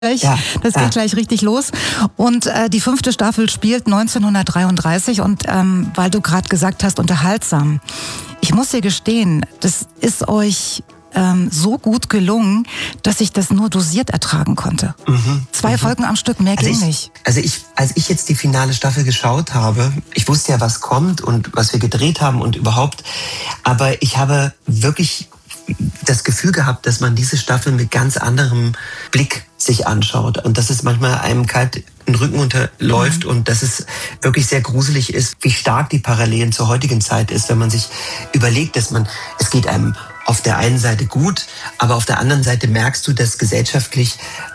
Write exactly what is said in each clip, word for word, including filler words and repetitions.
Ja, das geht ja. gleich richtig los. Und äh, die fünfte Staffel spielt neunzehnhundertdreiunddreißig und ähm, weil du gerade gesagt hast, unterhaltsam. Ich muss dir gestehen, das ist euch ähm, so gut gelungen, dass ich das nur dosiert ertragen konnte. Mhm, Zwei mhm. Folgen am Stück, mehr also ging ich, nicht. Also ich, als ich jetzt die finale Staffel geschaut habe, ich wusste ja, was kommt und was wir gedreht haben und überhaupt, aber ich habe wirklich das Gefühl gehabt, dass man diese Staffel mit ganz anderem Blick sich anschaut und dass es manchmal einem kalt den Rücken unterläuft mhm. und dass es wirklich sehr gruselig ist, wie stark die Parallelen zur heutigen Zeit ist, wenn man sich überlegt, dass man, es geht einem auf der einen Seite gut, aber auf der anderen Seite merkst du, dass gesellschaftlich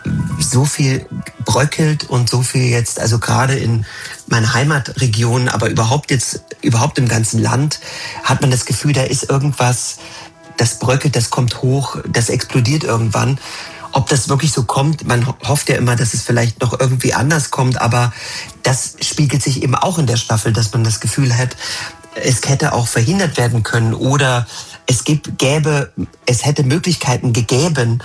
so viel bröckelt und so viel jetzt, also gerade in meiner Heimatregion, aber überhaupt jetzt, überhaupt im ganzen Land, hat man das Gefühl, da ist irgendwas, das bröckelt, das kommt hoch, das explodiert irgendwann. Ob das wirklich so kommt, man hofft ja immer, dass es vielleicht noch irgendwie anders kommt, aber das spiegelt sich eben auch in der Staffel, dass man das Gefühl hat, es hätte auch verhindert werden können oder es gibt, gäbe, es hätte Möglichkeiten gegeben.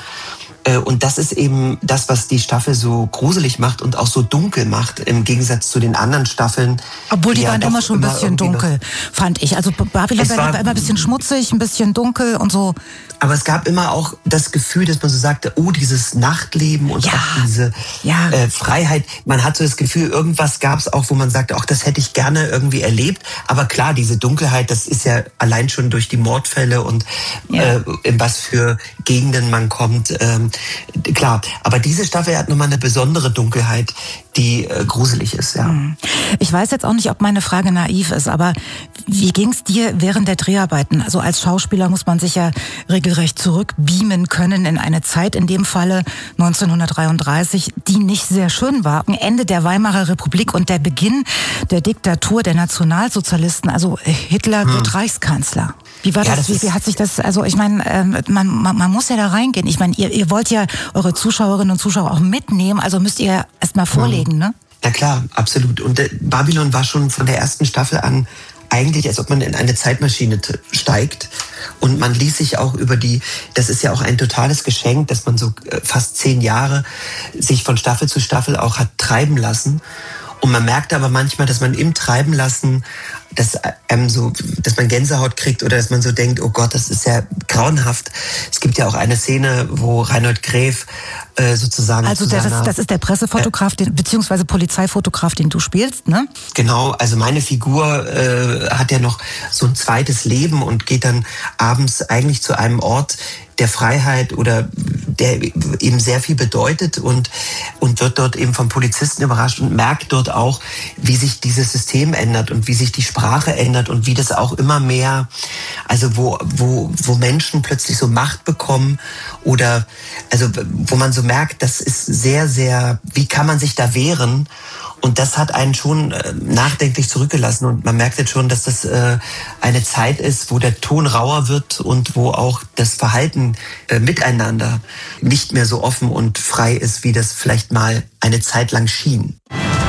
Und das ist eben das, was die Staffel so gruselig macht und auch so dunkel macht, im Gegensatz zu den anderen Staffeln. Obwohl die, die waren ja immer schon ein bisschen dunkel, fand ich. Also Babylon war, war immer ein bisschen schmutzig, ein bisschen dunkel und so. Aber es gab immer auch das Gefühl, dass man so sagte, oh, dieses Nachtleben und ja, auch diese ja. äh, Freiheit. Man hat so das Gefühl, irgendwas gab es auch, wo man sagte, ach, das hätte ich gerne irgendwie erlebt. Aber klar, diese Dunkelheit, das ist ja allein schon durch die Mordfälle und ja. äh, in was für Gegenden man kommt. Ähm, Klar, aber diese Staffel hat nochmal eine besondere Dunkelheit, die äh, gruselig ist, ja. Ich weiß jetzt auch nicht, ob meine Frage naiv ist, aber wie ging es dir während der Dreharbeiten? Also als Schauspieler muss man sich ja regelrecht zurückbeamen können in eine Zeit, in dem Falle neunzehnhundertdreiunddreißig, die nicht sehr schön war. Ende der Weimarer Republik und der Beginn der Diktatur der Nationalsozialisten, also Hitler hm. wird Reichskanzler. Wie war ja, das? das wie, wie hat sich das, also ich meine, ähm, man, man, man muss ja da reingehen. Ich meine, ihr, ihr wollt ja eure Zuschauerinnen und Zuschauer auch mitnehmen, also müsst ihr erst mal vorlegen, ne? Na klar, absolut. Und äh, Babylon war schon von der ersten Staffel an eigentlich, als ob man in eine Zeitmaschine t- steigt. Und man ließ sich auch über die, das ist ja auch ein totales Geschenk, dass man so äh, fast zehn Jahre sich von Staffel zu Staffel auch hat treiben lassen. Und man merkte aber manchmal, dass man im Treiben lassen, dass ähm, so, dass man Gänsehaut kriegt oder dass man so denkt, oh Gott, das ist ja grauenhaft. Es gibt ja auch eine Szene, wo Reinhold Gref äh, sozusagen also der, das, das ist der Pressefotograf, äh, den, beziehungsweise Polizeifotograf, den du spielst, ne? Genau, also meine Figur äh, hat ja noch so ein zweites Leben und geht dann abends eigentlich zu einem Ort der Freiheit oder der eben sehr viel bedeutet und, und wird dort eben vom Polizisten überrascht und merkt dort auch, wie sich dieses System ändert und wie sich die Sprache ändert und wie das auch immer mehr, also wo, wo, wo Menschen plötzlich so Macht bekommen oder also wo man so merkt, das ist sehr, sehr, wie kann man sich da wehren? Und das hat einen schon äh, nachdenklich zurückgelassen und man merkt jetzt schon, dass das äh, eine Zeit ist, wo der Ton rauer wird und wo auch das Verhalten äh, miteinander nicht mehr so offen und frei ist, wie das vielleicht mal eine Zeit lang schien.